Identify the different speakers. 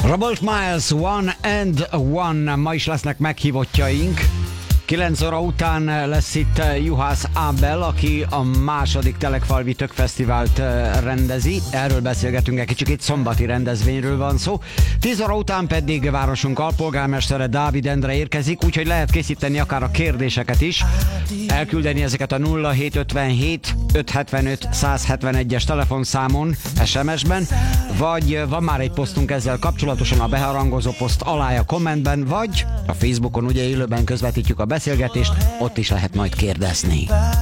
Speaker 1: Robert Miles, One and One. Ma is lesznek meghívottjaink. 9 óra után lesz itt Juhász Ábel, aki a második Telekfalvi Tök Fesztivált rendezi. Erről beszélgetünk egy kicsit, szombati rendezvényről van szó. 10 óra után pedig városunk alpolgármestere Dávid Endre érkezik, úgyhogy lehet készíteni akár a kérdéseket is. Elküldeni ezeket a 0757 575 171-es telefonszámon, SMS-ben, vagy van már egy posztunk ezzel kapcsolatosan, a beharangozó poszt alá a kommentben, vagy a Facebookon ugye élőben közvetítjük a beszélgetést, ott is lehet majd kérdezni.